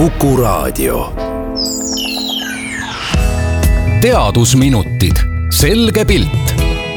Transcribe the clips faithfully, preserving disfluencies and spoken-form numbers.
Kuku Raadio. Teadusminutid. Selge pilt.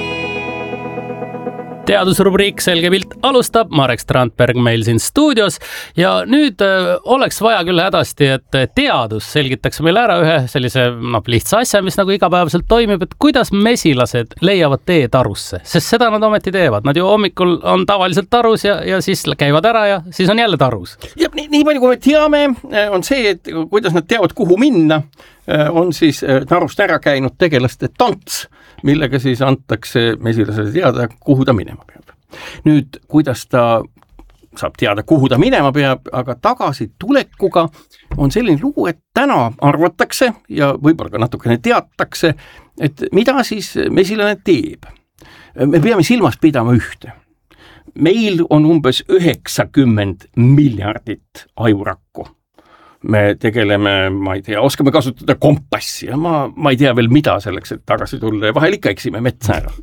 Teadusrubriik Selge pilt alustab. Marek Strandberg meil siin stuudios ja nüüd öö, oleks vaja küll hädasti, et teadus selgitaks meile ära ühe sellise no, lihtsa asja, mis nagu igapäevaselt toimib, et kuidas mesilased leiavad tee tarusse, sest seda nad ometi teevad. Nad ju hommikul on tavaliselt tarus ja, ja siis käivad ära ja siis on jälle tarus. Ja nii, nii palju, kui me teame, on see, et kuidas nad teavad, kuhu minna, on siis tarust ära käinud tegelaste tants, millega siis antakse mesilasele teada, kuhu ta minema peab. Nüüd, kuidas ta saab teada, kuhu ta minema peab, aga tagasi tulekuga on selline lugu, et täna arvatakse ja võib-olla ka natukene teatakse, et mida siis mesilane teeb. Me peame silmas pidama ühte. Meil on umbes üheksakümmend miljardit ajurakku. Me tegeleme, ma ei tea, oskame kasutada kompassi ja ma, ma ei tea veel mida selleks, et tagasi tulla ja vahel ikka eksime metsa ära.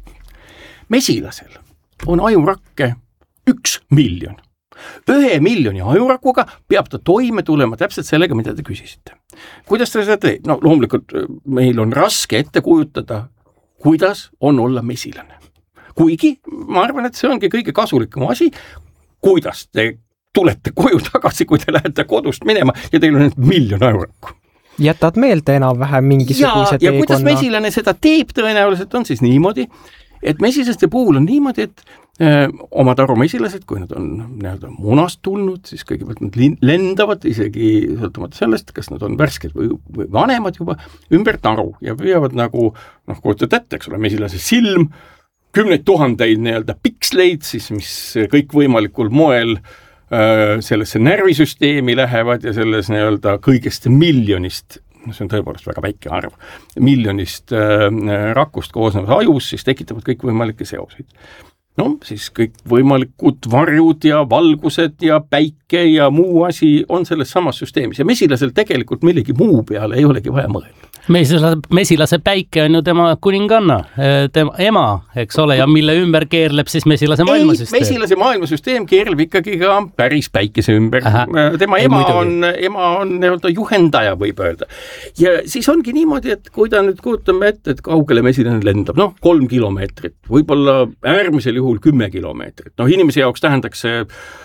Mesilasel on ajurakke üks miljon. Ühe miljoni ajurakuga peab ta toime tulema täpselt sellega, mida te küsisite. Kuidas ta seda teeb? No loomulikult meil on raske ette kujutada, kuidas on olla mesilane. Kuigi ma arvan, et see ongi kõige kasulikum asi, kuidas te tulete koju tagasi, kui te lähete kodust minema ja teil on nüüd miljon ajurakku. Jätad meelde enam vähem mingisuguse teekonna. Ja kuidas mesilane seda teeb tõenäoliselt on siis niimoodi, et mesilaste puhul on niimoodi, et öö, oma tarumesilased, kui nad on nii-öelda munast tulnud, siis kõigepealt nad lendavad isegi sõltumata sellest, kas nad on värsked või, või vanemad juba ümber taru ja püüavad nagu, noh, kujutad ette, eks ole, mesilase silm, kümneid tuhandeid nii-öelda piksleid, siis mis kõik võimalikul moel sellesse närvisüsteemi lähevad ja selles nii-öelda kõigest miljonist, see on tõepoolest väga väike arv, miljonist äh, rakust koosnevas ajus, siis tekitavad kõik võimalikke seoseid. No, siis kõik võimalikud varjud ja valgused ja päike ja muu asi on selles samas süsteemis ja mesilasel tegelikult millegi muu peale ei olegi vaja mõelda. Mesilase, mesilase päike on ju tema kuninganna, tema ema, eks ole, ja mille ümber keerleb siis mesilase maailmasüsteem? Ei, mesilase maailmasüsteem keerleb ikkagi ka päris päikese ümber. Aha. Tema ei, ema, on, ema on nii-öelda juhendaja, võib öelda. Ja siis ongi niimoodi, et kui ta nüüd kujutame ette, et kaugele mesilane lendab, noh, kolm kilomeetrit, võib-olla äärmisel juhul kümme kilomeetrit. Noh, inimese jaoks tähendaks see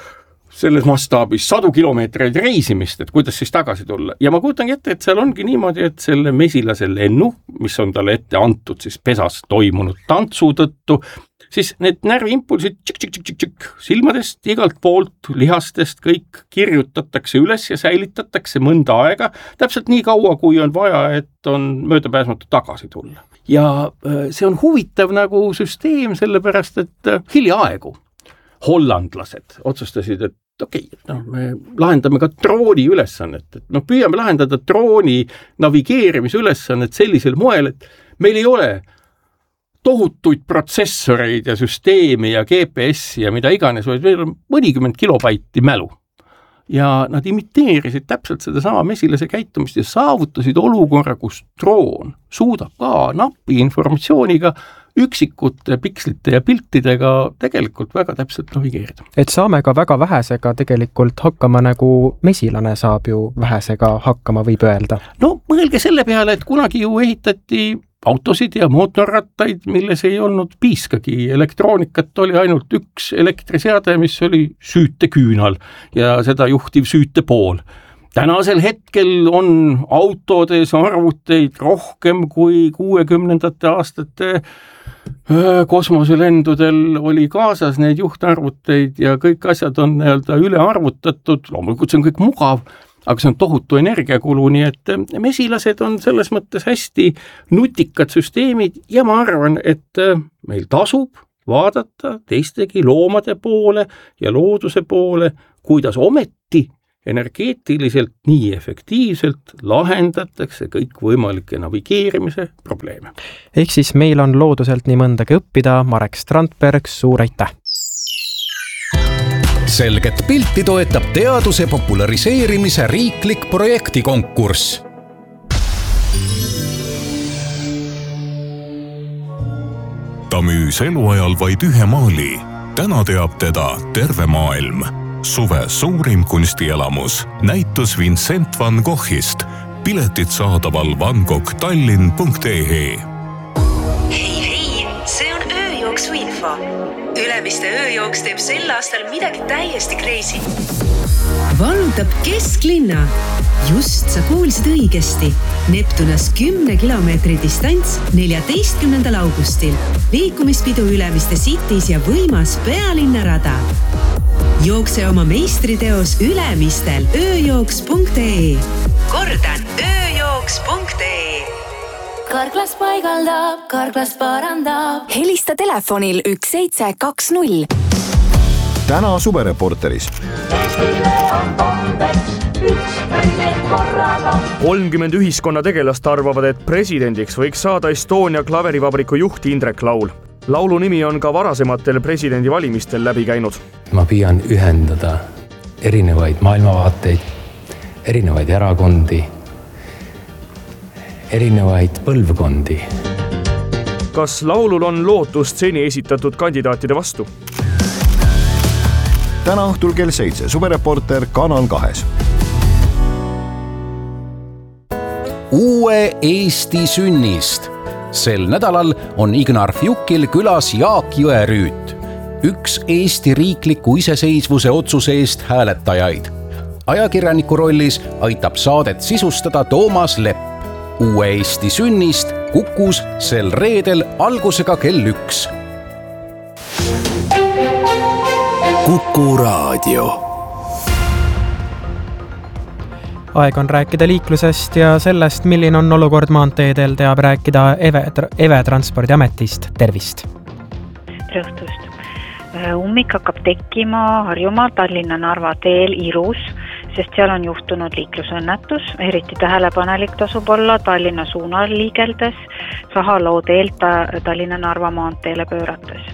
selles mastaabis sadu kilomeetreid reisimist, et kuidas siis tagasi tulla. Ja ma kujutangi ette, et seal ongi niimoodi, et selle mesilase lennu, mis on talle ette antud siis pesas toimunud tantsu tõttu, siis need närviimpulsid tšik, tšik, tšik, tšik, silmadest, igalt poolt, lihastest, kõik kirjutatakse üles ja säilitatakse mõnda aega, täpselt nii kaua, kui on vaja, et on möödapääsmatu tagasi tulla. Ja see on huvitav nagu süsteem, sellepärast, et hiljaaegu hollandlased otsustasid, et okei, okay, no, me lahendame ka drooni ülesannet, et no, püüame lahendada drooni navigeerimise ülesannet sellisel moel, et meil ei ole tohutuid protsessoreid ja süsteemi ja G P S ja mida iganes, vaid meil on mõnikümmend kilobaiti mälu. Ja nad imiteerisid täpselt seda sama mesilase käitumist ja saavutasid olukorra, kus droon suudab ka napi informatsiooniga üksikute pikslite ja piltidega tegelikult väga täpselt navigeerida. Et saame ka väga vähesega tegelikult hakkama, nagu mesilane saab ju vähesega hakkama, võib öelda. No mõelge selle peale, et kunagi ju ehitati autosid ja mootorrattaid, milles ei olnud piiskagi. Elektroonikat oli ainult üks elektriseade, mis oli süüteküünal ja seda juhtiv süütepool. Tänasel hetkel on autodes arvuteid rohkem kui kuuekümnendate aastate kosmoselendudel oli kaasas neid juhtarvuteid ja kõik asjad on nii-öelda üle arvutatud, loomulikult see on kõik mugav, aga see on tohutu energiakulu, nii et mesilased on selles mõttes hästi nutikad süsteemid ja ma arvan, et meil tasub vaadata teistegi loomade poole ja looduse poole, kuidas ometi energeetiliselt nii efektiivselt lahendatakse kõik võimalike navigeerimise probleeme. Ehk siis meil on looduselt nii mõndagi õppida. Marek Strandberg, suur aitäh! Selget pilti toetab teaduse populariseerimise riiklik projektikonkurss. Ta müüs eluajal vaid ühe maali. Täna teab teda terve maailm. suve suurim kunstielamus, näitus Vincent van Goghist. Piletid saadaval vangoghtallinn punkt ee. Hei, hei, see on ööjooksu info. Ülemiste ööjooks teeb sel aastal midagi täiesti crazy. Vallutab kesklinna. Just sa kuulsid õigesti. Neptunas kümne kilomeetri distants neljateistkümnendal augustil. Liikumispidu Ülemiste Cities ja võimas pealinnarada. Jookse oma meistriteos Ülemistel ööjooks punkt ee. Kordan, ööjooks punkt ee. Karklas paigaldab, Karklas parandab. Helista telefonil üks seitse kaks null. Täna suvereporteris. kolmkümmend ühiskonna tegelast arvavad, et presidendiks võiks saada Estonia klaverivabriku juht Indrek Laul. Laulu nimi on ka varasematel presidendivalimistel läbi käinud. Ma püüan ühendada erinevaid maailmavaateid, erinevaid erakondi, erinevaid põlvkondi. Kas Laulul on lootust seni esitatud kandidaatide vastu? Täna õhtul kell seitse suvereporter Kanal kahes. Uue Eesti sünnist. Sel nädalal on Ignar Fjukil külas Jaak Jõerüüt, üks Eesti riikliku iseseisvuse otsuse eest hääletajaid. Ajakirjaniku rollis aitab saadet sisustada Toomas Lepp. Uue Eesti sünnist Kukus sel reedel algusega kell üks. Kuku Raadio. Aeg on rääkida liiklusest ja sellest, milline on olukord maanteedel, teab rääkida Eve, Eve Transpordiametist. Tervist! Tere õhtust! Ummik hakkab tekkima Harjumaa Tallinna-Narva teel Irus, sest seal on juhtunud liiklusõnnetus. Eriti tähelepanelik tasub olla Tallinna suunal liigeldes, Sahaloo teelt Tallinna-Narva maanteele pöörates.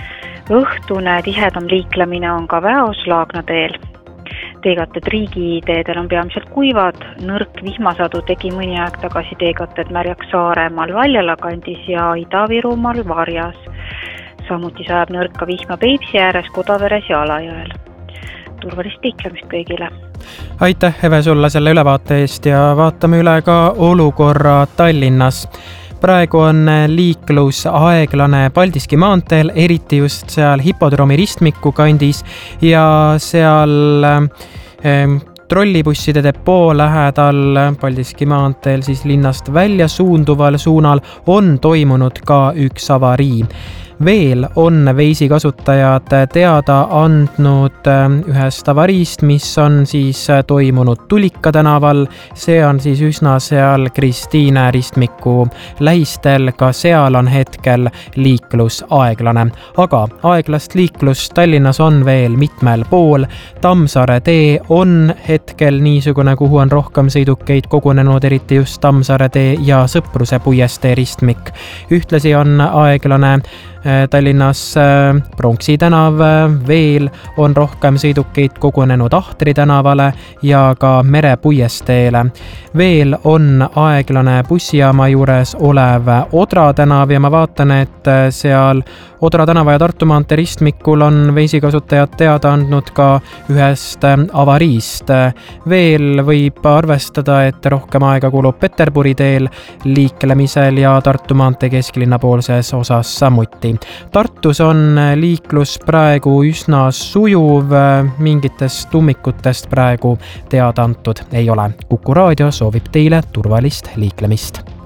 Õhtune tihedam liiklemine on ka Väos Laagna teel. Teegated riigiteedel on peamiselt kuivad, nõrk vihmasadu tegi mõni aeg tagasi teegated Märjaks Saaremaal Valjala kandis ja Ida-Virumaal Varjas. Samuti sajab nõrka vihma Peipsi ääres, Kodaveres ja Alajõel. Turvalist liiklemist kõigile. Aitäh, Eve, sulle selle ülevaate eest ja vaatame üle ka olukorra Tallinnas. Praegu on liiklus aeglane Paldiski maanteel, eriti just seal Hipodroomi ristmiku kandis ja seal eh, trollibusside depoo lähedal Paldiski maanteel siis linnast välja suunduval suunal on toimunud ka üks avarii. Veel on Veisi kasutajad teada andnud ühest avariist, mis on siis toimunud Tulika tänaval. See on siis üsna seal Kristiine ristmiku lähistel, ka seal on hetkel liiklus aeglane. Aga aeglast liiklust Tallinnas on veel mitmel pool. Tammsaare tee on hetkel niisugune, kuhu on rohkem sõidukeid kogunenud, eriti just Tammsaare tee ja Sõpruse puiestee ristmik. Ühtlasi on aeglane Tallinnas Pronksi tänav, veel on rohkem sõidukeid kogunenud Ahtri tänavale ja ka Mere puiesteele. Veel on aeglane bussijaama juures olev Odra tänav ja ma vaatan, et seal Odra tänava ja Tartu maantee ristmikul on Veisi kasutajad teada andnud ka ühest avariist. Veel võib arvestada, et rohkem aega kulub Peterburi teel liiklemisel ja Tartu maantee kesklinna poolses osas samuti. Tartus on liiklus praegu üsna sujuv, mingitest tummikutest praegu teada antud ei ole. Kuku Raadio soovib teile turvalist liiklemist.